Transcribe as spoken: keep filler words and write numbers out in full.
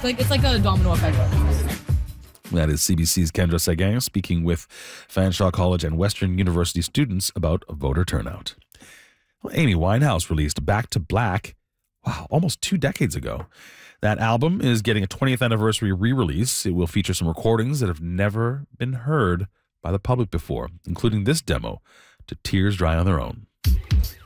like it's like a domino effect. That is C B C's Kendra Seguin speaking with Fanshawe College and Western University students about voter turnout. Well, Amy Winehouse released Back to Black, wow, almost two decades ago. That album is getting a twentieth anniversary re-release. It will feature some recordings that have never been heard by the public before, including this demo, To Tears Dry on Their Own.